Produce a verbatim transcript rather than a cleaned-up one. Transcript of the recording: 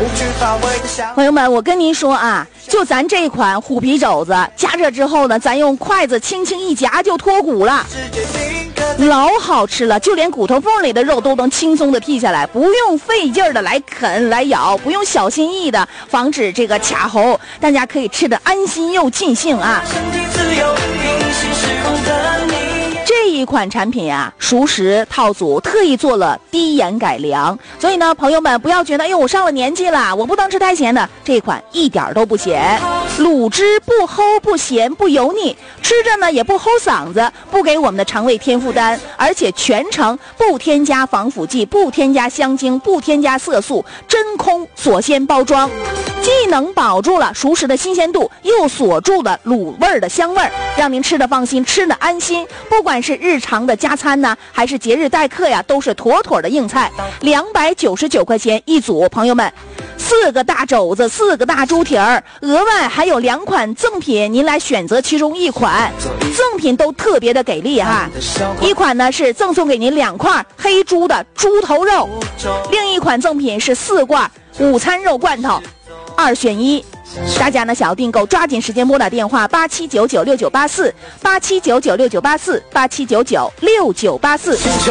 朋友们，我跟您说啊，就咱这款虎皮肘子，加热之后呢，咱用筷子轻轻一夹就脱骨了，老好吃了，就连骨头缝里的肉都能轻松的剔下来，不用费劲儿的来啃来咬，不用小心翼翼的防止这个卡喉，大家可以吃得安心又尽兴啊。这一款产品啊，熟食套组特意做了低盐改良，所以呢，朋友们不要觉得，哎呦，我上了年纪了，我不能吃太咸的。这款一点都不咸，卤汁不齁不咸不油腻，吃着呢也不齁嗓子，不给我们的肠胃添负担，而且全程不添加防腐剂，不添加香精，不添加色素，真空锁鲜包装，既能保住了熟食的新鲜度，又锁住了卤味儿的香味儿，让您吃得放心，吃得安心。不管是日常的加餐呢，还是节日待客呀，都是妥妥的硬菜。两百九十九块钱一组，朋友们，四个大肘子，四个大猪蹄儿，额外还有两款赠品，您来选择其中一款。赠品都特别的给力哈，一款呢是赠送给您两块黑猪的猪头肉，另一款赠品是四罐午餐肉罐头，二选一。大家呢想要订购，抓紧时间拨打电话八七九九六九八四八七九九六九八四八七九九六九八四。